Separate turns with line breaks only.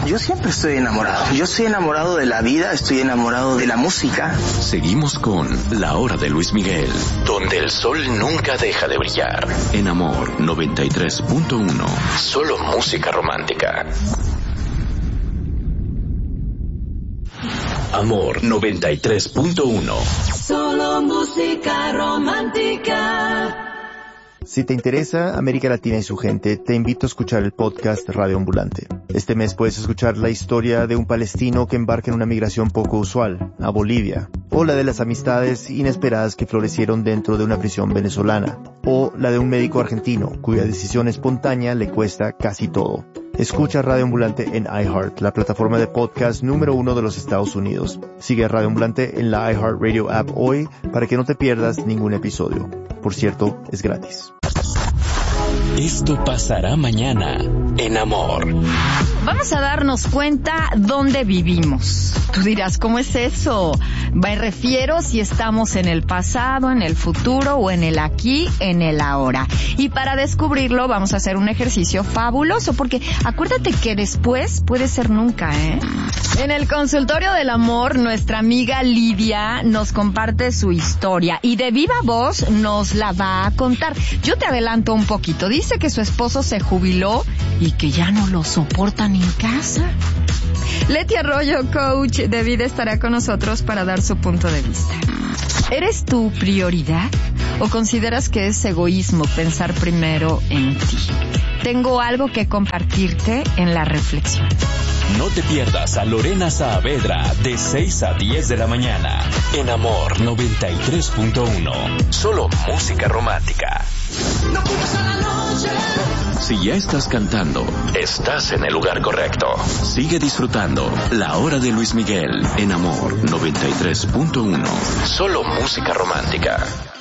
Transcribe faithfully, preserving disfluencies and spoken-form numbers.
Yo siempre estoy enamorado. Yo estoy enamorado de la vida, estoy enamorado de la música.
Seguimos con La Hora de Luis Miguel, donde el sol nunca deja de brillar. En Amor noventa y tres punto uno. Solo música romántica. Amor noventa y tres punto uno.
Solo música romántica.
Si te interesa América Latina y su gente, te invito a escuchar el podcast Radio Ambulante. Este mes puedes escuchar la historia de un palestino que embarca en una migración poco usual, a Bolivia, o la de las amistades inesperadas que florecieron dentro de una prisión venezolana, o la de un médico argentino cuya decisión espontánea le cuesta casi todo. Escucha Radio Ambulante en iHeart, la plataforma de podcast número uno de los Estados Unidos. Sigue a Radio Ambulante en la iHeartRadio app hoy para que no te pierdas ningún episodio. Por cierto, es gratis.
Esto pasará mañana en Amor.
Vamos a darnos cuenta dónde vivimos. Tú dirás, ¿cómo es eso? Me refiero si estamos en el pasado, en el futuro o en el aquí, en el ahora. Y para descubrirlo vamos a hacer un ejercicio fabuloso, porque acuérdate que después puede ser nunca, ¿eh? En el consultorio del amor, nuestra amiga Lidia nos comparte su historia y de viva voz nos la va a contar. Yo te adelanto un poquito. Dice que su esposo se jubiló y que ya no lo soportan en casa. Leti Arroyo, coach de vida, estará con nosotros para dar su punto de vista. ¿Eres tu prioridad o consideras que es egoísmo pensar primero en ti? Tengo algo que compartirte en la reflexión.
No te pierdas a Lorena Saavedra de seis a diez de la mañana en Amor noventa y tres punto uno. Solo música romántica. Si ya estás cantando, estás en el lugar correcto. Sigue disfrutando La Hora de Luis Miguel en Amor noventa y tres punto uno. Solo música romántica.